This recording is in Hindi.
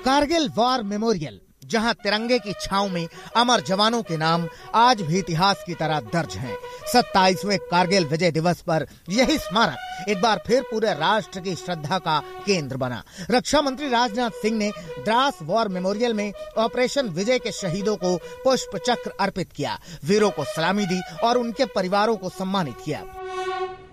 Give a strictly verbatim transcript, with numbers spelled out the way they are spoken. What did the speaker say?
कारगिल वॉर मेमोरियल, जहां तिरंगे की छांव में अमर जवानों के नाम आज भी इतिहास की तरह दर्ज हैं। सत्ताईसवें कारगिल विजय दिवस पर यही स्मारक एक बार फिर पूरे राष्ट्र की श्रद्धा का केंद्र बना। रक्षा मंत्री राजनाथ सिंह ने द्रास वॉर मेमोरियल में ऑपरेशन विजय के शहीदों को पुष्प चक्र अर्पित किया, वीरों को सलामी दी और उनके परिवारों को सम्मानित किया।